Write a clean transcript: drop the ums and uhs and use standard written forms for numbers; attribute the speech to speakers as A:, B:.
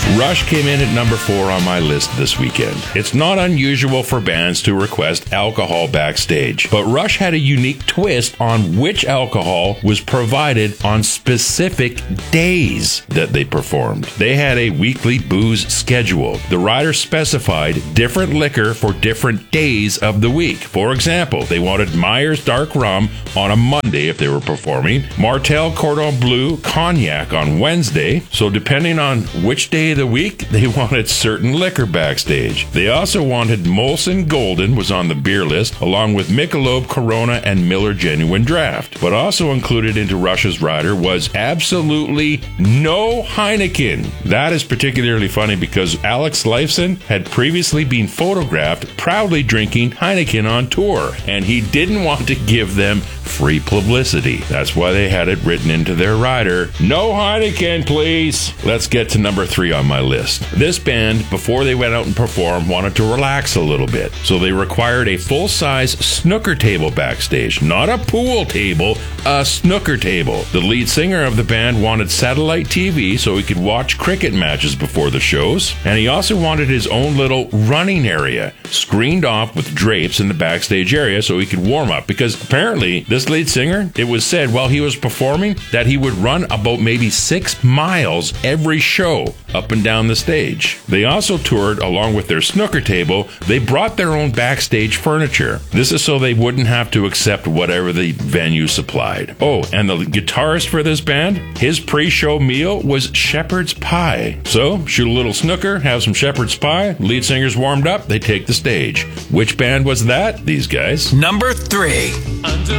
A: Rush came in at number 4 on my list this weekend. It's not unusual for bands to request alcohol backstage, but Rush had a unique twist on which alcohol was provided on specific days that they performed. They had a weekly booze schedule. The rider specified different liquor for different days of the week. For example, they wanted Myers Dark Rum on a Monday if they were performing, Martell Cordon Bleu Cognac on Wednesday, so depending on which day of the week, they wanted certain liquor backstage. They also wanted Molson Golden was on the beer list, along with Michelob, Corona, and Miller Genuine Draft. But also included into Rush's rider was absolutely no Heineken. That is particularly funny because Alex Lifeson had previously been photographed proudly drinking Heineken on tour, and he didn't want to give them free publicity. That's why they had it written into their rider. No Heineken, please. Let's get to number 3 on my list. This band, before they went out and performed, wanted to relax a little bit. So they required a full-size snooker table backstage. Not a pool table, a snooker table. The lead singer of the band wanted satellite TV so he could watch cricket matches before the shows. And he also wanted his own little running area, screened off with drapes in the backstage area so he could warm up. Because apparently, this lead singer, it was said while he was performing that he would run about maybe 6 miles every show up and down the stage. They also toured along with their snooker table. They brought their own backstage furniture. This is so they wouldn't have to accept whatever the venue supplied. Oh, and the guitarist for this band, his pre-show meal was shepherd's pie. So, shoot a little snooker, have some shepherd's pie, lead singer's warmed up, they take the stage. Which band was that? These guys.
B: Number 3.
C: Under